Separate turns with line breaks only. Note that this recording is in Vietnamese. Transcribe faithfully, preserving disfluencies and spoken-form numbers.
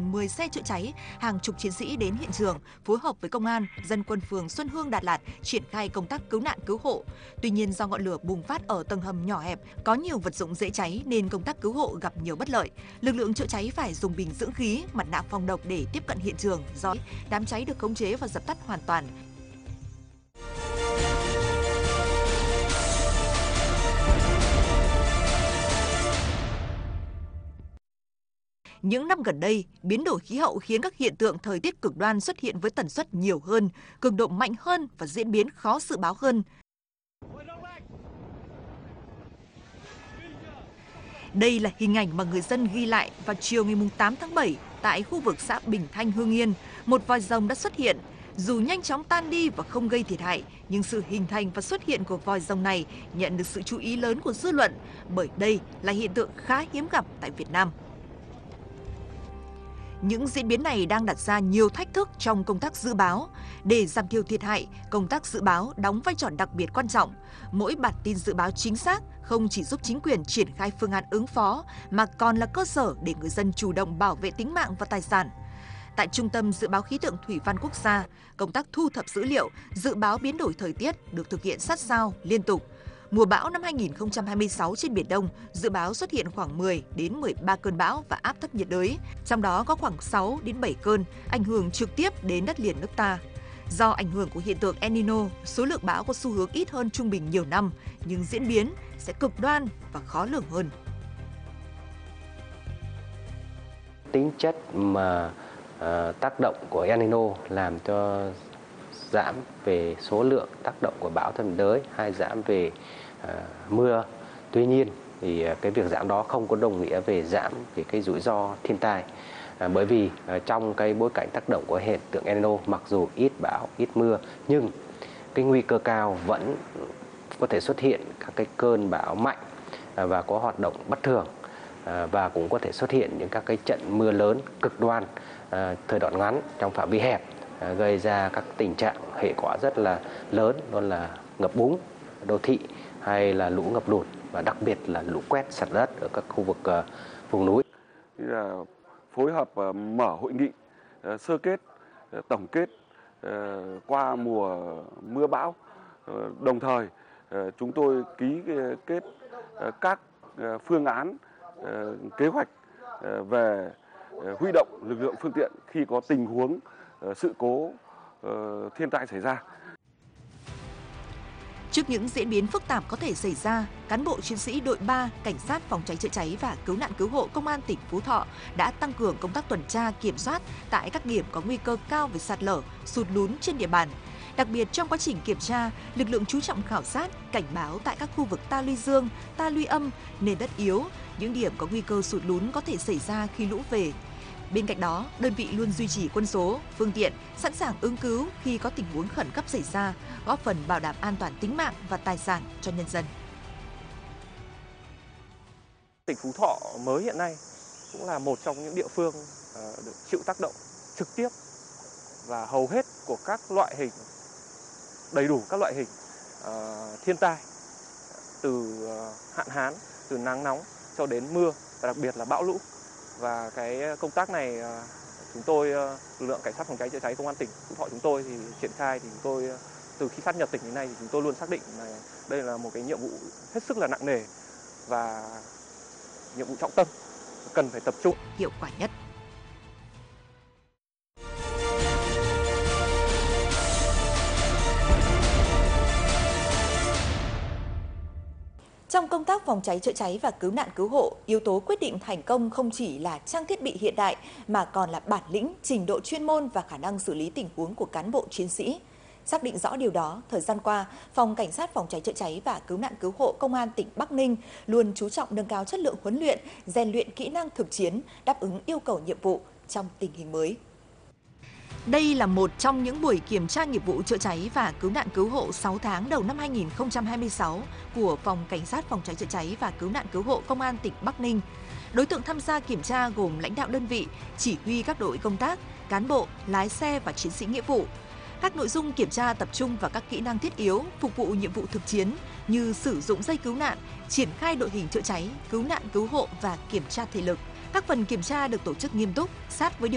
gần mười xe chữa cháy, hàng chục chiến sĩ đến hiện trường, phối hợp với công an, dân quân phường Xuân Hương, Đà Lạt triển khai công tác cứu nạn cứu hộ. Tuy nhiên do ngọn lửa bùng phát ở tầng hầm nhỏ hẹp, có nhiều vật dụng dễ cháy nên công tác cứu hộ gặp nhiều bất lợi. Lực lượng chữa cháy phải dùng bình dưỡng khí, mặt nạ phòng độc để tiếp cận hiện trường. Do đám cháy được khống chế và dập tắt hoàn toàn. Những năm gần đây, biến đổi khí hậu khiến các hiện tượng thời tiết cực đoan xuất hiện với tần suất nhiều hơn, cường độ mạnh hơn và diễn biến khó dự báo hơn. Đây là hình ảnh mà người dân ghi lại vào chiều ngày tám tháng bảy tại khu vực xã Bình Thanh, Hưng Yên. Một vòi rồng đã xuất hiện. Dù nhanh chóng tan đi và không gây thiệt hại, nhưng sự hình thành và xuất hiện của vòi rồng này nhận được sự chú ý lớn của dư luận, bởi đây là hiện tượng khá hiếm gặp tại Việt Nam. Những diễn biến này đang đặt ra nhiều thách thức trong công tác dự báo. Để giảm thiểu thiệt hại, công tác dự báo đóng vai trò đặc biệt quan trọng. Mỗi bản tin dự báo chính xác không chỉ giúp chính quyền triển khai phương án ứng phó, mà còn là cơ sở để người dân chủ động bảo vệ tính mạng và tài sản. Tại Trung tâm Dự báo Khí tượng Thủy văn Quốc gia, công tác thu thập dữ liệu, dự báo biến đổi thời tiết được thực hiện sát sao, liên tục. Mùa bão năm hai nghìn không trăm hai mươi sáu trên Biển Đông dự báo xuất hiện khoảng mười đến mười ba cơn bão và áp thấp nhiệt đới, trong đó có khoảng sáu đến bảy cơn ảnh hưởng trực tiếp đến đất liền nước ta. Do ảnh hưởng của hiện tượng El Nino, số lượng bão có xu hướng ít hơn trung bình nhiều năm, nhưng diễn biến sẽ cực đoan và khó lường hơn.
Tính chất mà uh, tác động của El Nino làm cho giảm về số lượng tác động của bão thấp nhiệt đới hay giảm về uh, mưa. Tuy nhiên thì uh, cái việc giảm đó không có đồng nghĩa về giảm về cái rủi ro thiên tai. Uh, bởi vì uh, trong cái bối cảnh tác động của hiện tượng El Nino, mặc dù ít bão, ít mưa, nhưng cái nguy cơ cao vẫn có thể xuất hiện các cái cơn bão mạnh uh, và có hoạt động bất thường, uh, và cũng có thể xuất hiện những các cái trận mưa lớn cực đoan uh, thời đoạn ngắn trong phạm vi hẹp, gây ra các tình trạng hệ quả rất là lớn, đó là ngập úng đô thị hay là lũ ngập lụt, và đặc biệt là lũ quét, sạt đất ở các khu vực uh, vùng núi.
Là phối hợp uh, mở hội nghị uh, sơ kết, uh, tổng kết uh, qua mùa mưa bão, uh, đồng thời uh, chúng tôi ký uh, kết uh, các uh, phương án, uh, kế hoạch uh, về uh, huy động lực lượng phương tiện khi có tình huống sự cố uh, thiên tai xảy ra.
Trước những diễn biến phức tạp có thể xảy ra, cán bộ chiến sĩ đội ba Cảnh sát phòng cháy chữa cháy và cứu nạn cứu hộ Công an tỉnh Phú Thọ đã tăng cường công tác tuần tra kiểm soát tại các điểm có nguy cơ cao về sạt lở, sụt lún trên địa bàn. Đặc biệt trong quá trình kiểm tra, lực lượng chú trọng khảo sát, cảnh báo tại các khu vực ta luy dương, ta luy âm, nền đất yếu, những điểm có nguy cơ sụt lún có thể xảy ra khi lũ về. Bên cạnh đó, đơn vị luôn duy trì quân số, phương tiện, sẵn sàng ứng cứu khi có tình huống khẩn cấp xảy ra, góp phần bảo đảm an toàn tính mạng và tài sản cho nhân dân.
Tỉnh Phú Thọ mới hiện nay cũng là một trong những địa phương được chịu tác động trực tiếp và hầu hết của các loại hình, đầy đủ các loại hình uh, thiên tai, từ uh, hạn hán, từ nắng nóng cho đến mưa, và đặc biệt là bão lũ. Và cái công tác này chúng tôi, lực lượng Cảnh sát phòng cháy chữa cháy Công an tỉnh Phú Thọ chúng tôi thì triển khai, thì chúng tôi từ khi sát nhập tỉnh đến nay thì chúng tôi luôn xác định là đây là một cái nhiệm vụ hết sức là nặng nề và nhiệm vụ trọng tâm, cần phải tập trung
hiệu quả nhất. Trong công tác phòng cháy chữa cháy và cứu nạn cứu hộ, yếu tố quyết định thành công không chỉ là trang thiết bị hiện đại mà còn là bản lĩnh, trình độ chuyên môn và khả năng xử lý tình huống của cán bộ chiến sĩ. Xác định rõ điều đó, thời gian qua, Phòng Cảnh sát phòng cháy chữa cháy và cứu nạn cứu hộ Công an tỉnh Bắc Ninh luôn chú trọng nâng cao chất lượng huấn luyện, rèn luyện kỹ năng thực chiến, đáp ứng yêu cầu nhiệm vụ trong tình hình mới. Đây là một trong những buổi kiểm tra nghiệp vụ chữa cháy và cứu nạn cứu hộ sáu tháng đầu năm hai nghìn không trăm hai mươi sáu của Phòng Cảnh sát phòng cháy chữa cháy và cứu nạn cứu hộ Công an tỉnh Bắc Ninh. Đối tượng tham gia kiểm tra gồm lãnh đạo đơn vị, chỉ huy các đội công tác, cán bộ, lái xe và chiến sĩ nghĩa vụ. Các nội dung kiểm tra tập trung vào các kỹ năng thiết yếu phục vụ nhiệm vụ thực chiến như sử dụng dây cứu nạn, triển khai đội hình chữa cháy, cứu nạn cứu hộ và kiểm tra thể lực. Các phần kiểm tra được tổ chức nghiêm túc, sát với điều